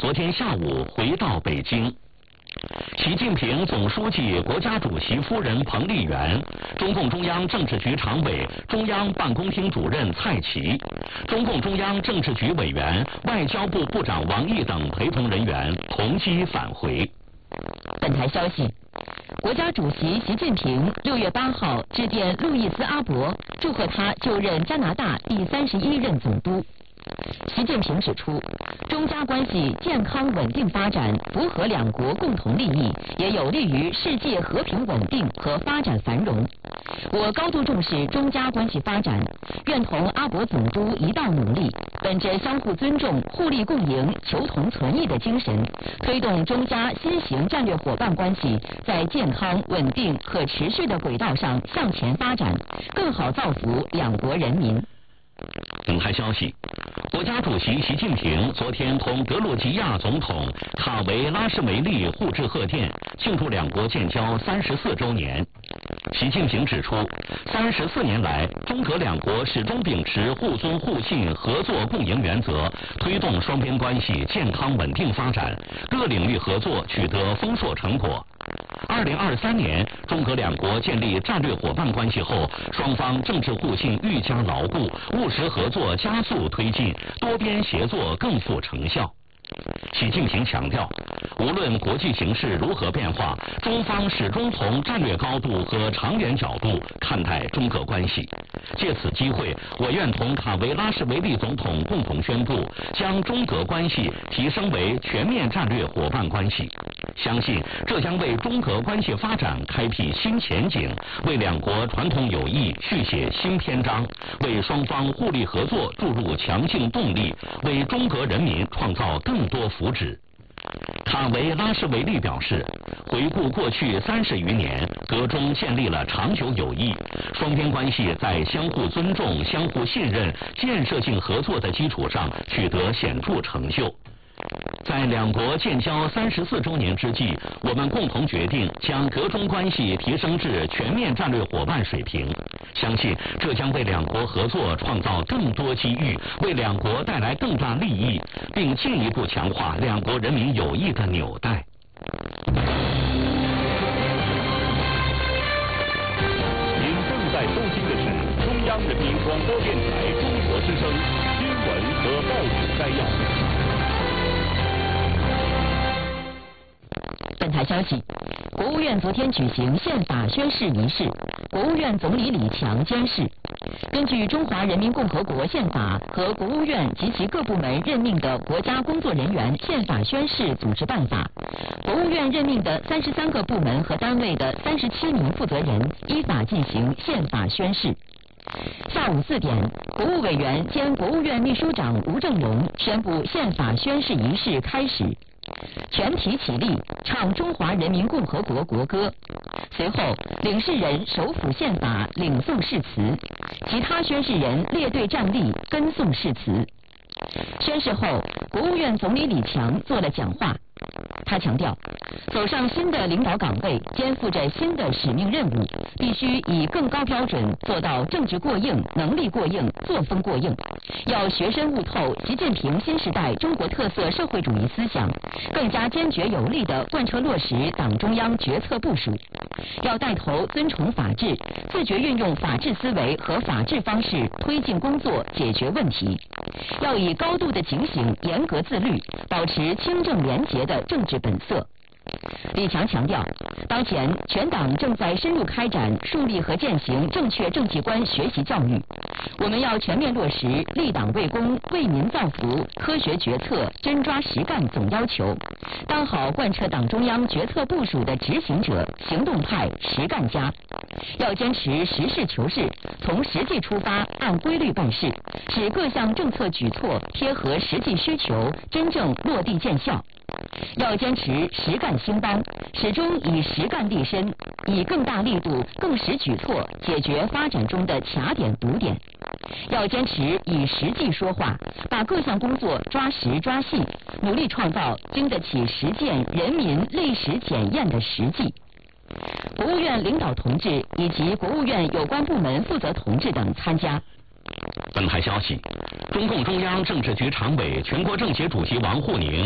昨天下午回到北京。习近平总书记、国家主席夫人彭丽媛，中共中央政治局常委、中央办公厅主任蔡奇，中共中央政治局委员、外交部部长王毅等陪同人员同机返回。 本台消息，国家主席习近平6月8号致电路易斯·阿伯，祝贺他就任加拿大第31任总督。习近平指出，中加关系健康稳定发展，符合两国共同利益，也有利于世界和平稳定和发展繁荣。我高度重视中加关系发展，愿同阿伯总督一道努力，本着相互尊重、互利共赢、求同存异的精神，推动中加新型战略伙伴关系在健康、稳定、可持续的轨道上向前发展，更好造福两国人民。 本台消息，国家主席习近平昨天同德鲁吉亚总统卡维拉什维利互致贺电，庆祝两国建交34周年。习近平指出，34年来，中德两国始终秉持互尊互信、合作共赢原则，推动双边关系健康稳定发展，各领域合作取得丰硕成果。2023年，中德两国建立战略伙伴关系后，双方政治互信愈加牢固，务实合作加速推进，多边协作更富成效。习近平强调，无论国际形势如何变化，中方始终从战略高度和长远角度看待中德关系。借此机会，我愿同卡维拉什维利总统共同宣布，将中德关系提升为全面战略伙伴关系。相信这将为中德关系发展开辟新前景，为两国传统友谊续写新篇章，为双方互利合作注入强劲动力，为中德人民创造更多福祉。卡维拉什维利表示，回顾过去30余年，德中建立了长久友谊，双边关系在相互尊重、相互信任、建设性合作的基础上取得显著成就。在两国建交34周年之际，我们共同决定将德中关系提升至全面战略伙伴水平。相信这将为两国合作创造更多机遇，为两国带来更大利益，并进一步强化两国人民友谊的纽带。 您正在收听的是中央人民广播电台中国之声新闻和报纸摘要。 本台消息，国务院昨天举行宪法宣誓仪式，国务院总理李强监誓。根据《中华人民共和国宪法》和国务院及其各部门任命的国家工作人员宪法宣誓组织办法，国务院任命的33个部门和单位的37名负责人依法进行宪法宣誓。下午4点，国务委员兼国务院秘书长吴正荣宣布宪法宣誓仪式开始。全体起立，唱中华人民共和国国歌。随后，领事人手抚宪法，领诵誓词，其他宣誓人列队站立，跟诵誓词。宣誓后，国务院总理李强做了讲话。他强调，走上新的领导岗位，肩负着新的使命任务，必须以更高标准做到政治过硬、能力过硬、作风过硬。要学深悟透习近平新时代中国特色社会主义思想，更加坚决有力地贯彻落实党中央决策部署。要带头尊崇法治，自觉运用法治思维和法治方式推进工作、解决问题。要以高度的警醒、严格自律，保持清正廉洁的政治本色。李强强调，当前全党正在深入开展树立和践行正确政绩观学习教育，我们要全面落实立党为公、为民造福、科学决策、真抓实干总要求，当好贯彻党中央决策部署的执行者、行动派、实干家。要坚持实事求是，从实际出发，按规律办事，使各项政策举措贴合实际需求，真正落地见效。要坚持实干兴邦，始终以实干立身，以更大力度、更实举措解决发展中的卡点堵点。要坚持以实际说话，把各项工作抓实抓细，努力创造经得起实践人民历史检验的实际。国务院领导同志以及国务院有关部门负责同志等参加。 本台消息，中共中央政治局常委、全国政协主席王沪宁